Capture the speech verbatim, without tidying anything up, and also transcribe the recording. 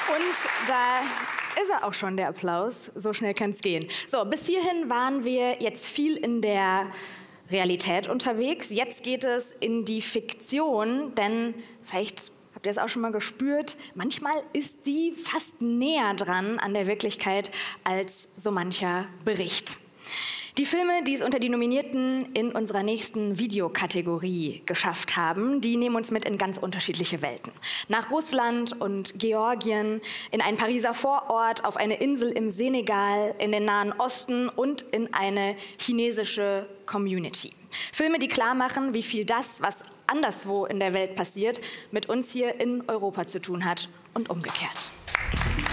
Und da ist er auch schon, der Applaus. So schnell kann es gehen. So, bis hierhin waren wir jetzt viel in der Realität unterwegs. Jetzt geht es in die Fiktion, denn vielleicht habt ihr es auch schon mal gespürt, manchmal ist sie fast näher dran an der Wirklichkeit als so mancher Bericht. Die Filme, die es unter die Nominierten in unserer nächsten Videokategorie geschafft haben, die nehmen uns mit in ganz unterschiedliche Welten. Nach Russland und Georgien, in einen Pariser Vorort, auf eine Insel im Senegal, in den Nahen Osten und in eine chinesische Community. Filme, die klar machen, wie viel das, was anderswo in der Welt passiert, mit uns hier in Europa zu tun hat und umgekehrt.